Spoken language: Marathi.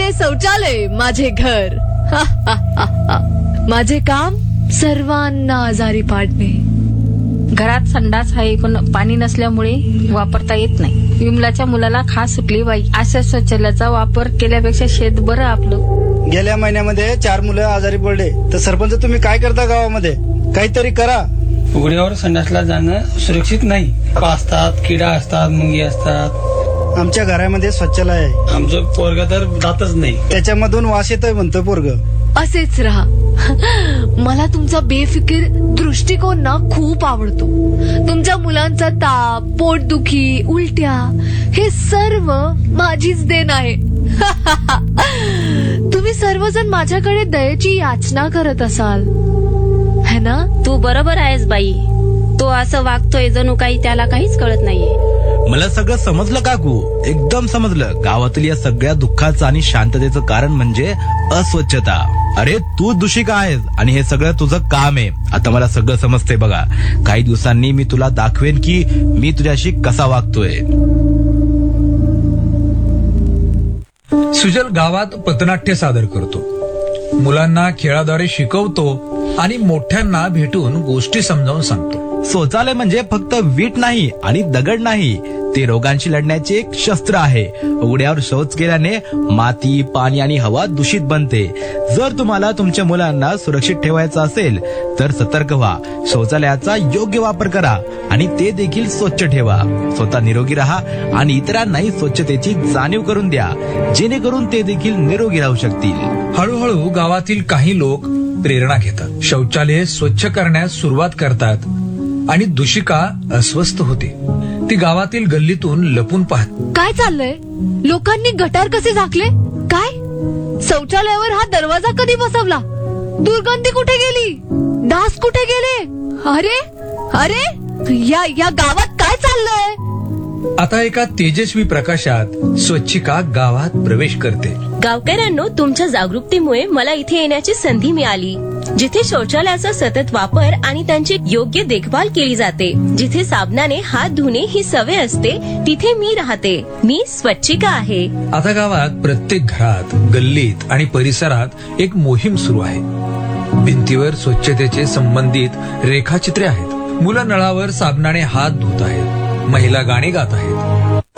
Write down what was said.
आहे शौचालय माझे घर. माझे काम सर्वांना आजारी पाडणे. घरात संडास आहे पण पाणी नसल्यामुळे वापरता येत नाही. विमलाच्या मुलाला खास सुटली बाई. अशा शौचालयाचा वापर केल्यापेक्षा शेत बरं आपलं. गेल्या महिन्यामध्ये 4 मुलं आजारी पडले. तर सरपंच तुम्ही काय करता गावामध्ये? काहीतरी करा. उघड्यावर संडासला जाणं सुरक्षित नाही. असतात, किडा असतात, मुंगी असतात. आमच्या घरामध्ये शौचालय आहे. आमचं पोरग तर जातच नाही. त्याच्यामधून वास येतोय म्हणतो पोरग. असेच राहा. मला तुमचा बेफिकीर दृष्टिकोन ना खूप आवडतो. तुमच्या मुलांचा ताप, पोटदुखी, उलट्या हे सर्व माझीच देण आहे. तुम्ही सर्वजण माझ्याकडे दयेची याचना करत असाल है ना? तू बरोबर आहेस बाई. तो असं वागतोय जणू काही त्याला काहीच कळत नाहीये. मला सगळं समजलं काकू, एकदम समजलं. गावातील या सगळ्या दुःखाचं आणि शांततेचं कारण म्हणजे अस्वच्छता. अरे तू दूषिका आहेस आणि हे सगळं तुझं काम आहे. आता मला सगळं समजतंय बघा. काही दिवसांनी मी तुला दाखवेन की मी तुझ्याशी कसा वागतोय. सुजल गावात पथनाट्य सादर करतो, मुलांना खेळाद्वारे शिकवतो आणि मोठ्यांना भेटून गोष्टी समजावून सांगतो. शौचालय म्हणजे फक्त वीट नाही आणि दगड नाही, ते रोगांशी लढण्याचे एक शस्त्र आहे. उघड्यावर शौच केल्याने माती, पाणी आणि हवा दूषित बनते. जर तुम्हाला तुमच्या मुलांना सुरक्षित ठेवायचं असेल तर सतर्क व्हा. शौचालयाचा योग्य वापर करा आणि ते देखील स्वच्छ ठेवा. स्वतः निरोगी राहा आणि इतरांनाही स्वच्छतेची जाणीव करून द्या, जेणेकरून ते देखील निरोगी राहू शकतील. हळूहळू गावातील काही लोक प्रेरणा घेतात, शौचालय स्वच्छ करण्यास सुरुवात करतात आणि दूषिका अस्वस्थ होते. ती गावातील गल्लीतून लपून पाहत. काय चाललंय? लोकांनी गटार कसे झाकले? काय शौचालयावर हा दरवाजा कधी बसवला? दुर्गंधी कुठे गेली? डास कुठे गेले? अरे अरे या गावात काय चाललंय? आता एका तेजस्वी प्रकाशात स्वच्छिका गावात प्रवेश करते. गावकऱ्यांनो, तुमच्या जागरूकतेमुळे मला इथे येण्याची संधी मिळाली. जिथे शौचालयाचा सतत वापर आणि त्यांची योग्य देखभाल केली जाते, जिथे साबणाने हात धुणे ही सवय असते, तिथे मी राहते. मी स्वच्छिका आहे. आता गावात प्रत्येक घरात, गल्लीत आणि परिसरात एक मोहीम सुरू आहे. भिंतीवर स्वच्छतेचे संबंधित रेखाचित्रे आहेत. मुलं नळावर साबणाने हात धुत आहेत. महिला गाणी गात आहेत.